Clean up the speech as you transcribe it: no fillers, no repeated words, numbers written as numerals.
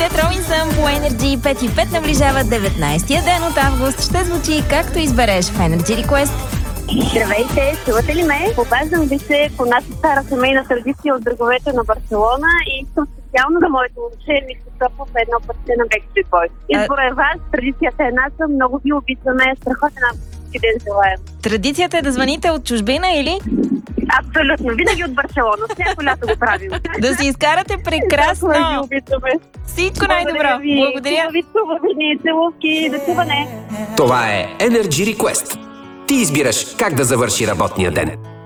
Сет Робинсън по Energy 5:05 наближава 19-я ден от август. Ще звучи както избереш в Energy Request. Здравейте, чувате ли ме? Обаждам ви се по наша стара семейна традиция от бреговете на Барселона и искам специално за моето момче Мишо Топов едно парче на Backstreet Boys. Избора е ваш, традицията е наша, много ви обичаме, страхотен августовски ден желаем. Традицията е да звъните от чужбина или? Абсолютно, винаги от Барселона, всяко лято го правим. Да си изкарате прекрасно! Много ви обичаме. Всичко най-добро! Благодаря! Хубави целувки, до чуване! Това е Energy Request. Ти избираш как да завърши работния ден.